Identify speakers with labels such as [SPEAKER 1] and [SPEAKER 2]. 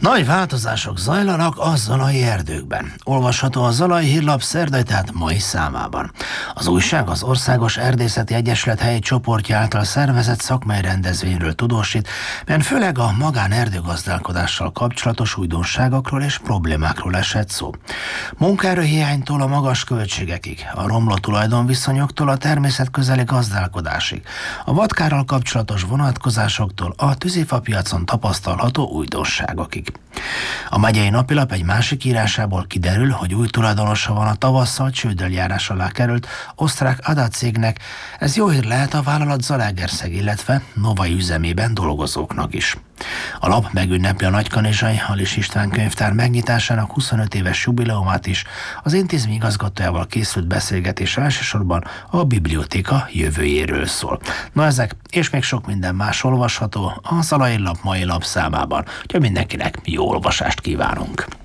[SPEAKER 1] Nagy változások zajlanak a zalai erdőkben. Olvasható a Zalai Hírlap szerdai, tehát mai számában. Az újság az Országos Erdészeti Egyesület helyi csoportja által szervezett szakmai rendezvényről tudósít, mert főleg a magánerdőgazdálkodással kapcsolatos újdonságokról és problémákról esett szó. Munkaerőhiánytól a magas költségekig, a romló tulajdonviszonyoktól a természetközeli gazdálkodásig, a vadkárral kapcsolatos vonatkozásoktól a tűzifapiacon tapasztalható újdonságokig. A megyei napilap egy másik írásából kiderül, hogy új tulajdonosa van a tavasszal csődeljárás alá került osztrák ADA cégnek. Ez jó hír lehet a vállalat Zalaegerszeg, illetve Novai üzemében dolgozóknak is. A lap megünnepli a Nagykanizsai Halis István könyvtár megnyitásának 25 éves jubileumát is. Az intézmény igazgatójával készült beszélgetés elsősorban a bibliotéka jövőjéről szól. Na ezek és még sok minden más olvasható a Zalai Hírlap mai lapszámában. Úgyhogy mindenkinek jó olvasást kívánunk!